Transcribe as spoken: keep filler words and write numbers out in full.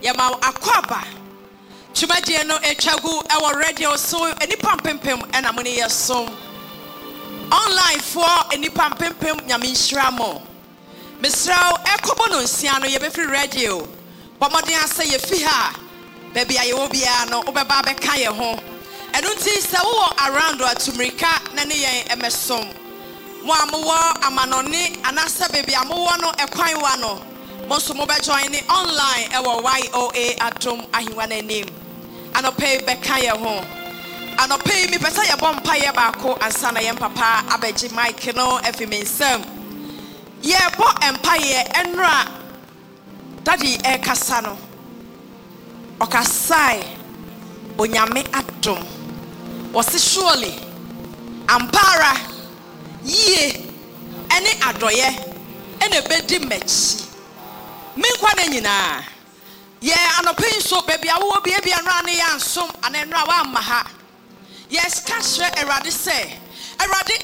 Yama akwaba. Chumaje no echagu our radio so any pam pim pim and amuni so. Online for any pam pim pim nyamishramo. Misrao ekobono nsiano ye be free radio. But modern say ye fi ha. Baby aye obi ano obeba be ka ye ho. Enu nti se wo around wa tumrika na ne yen emesom. Mo amowo amanone anasa baby amowo no ekwan wa no. Mo so mo be join ni online e wo Y O A atom ahiwa na name. Anope be ka ye ho. Anope mi pesa ye bompa ye baako ansa na ye papa abeji mic no efi mensem. Ye bo empire enra daddy e kasa no. Okasai onyame adom wose surely ampara ye ene adoye ene bedi mechi menkwa na nyina ye anopen so baby awo bi e bi anra ne ya nsom anenra wa maha yes ka hre erade se erade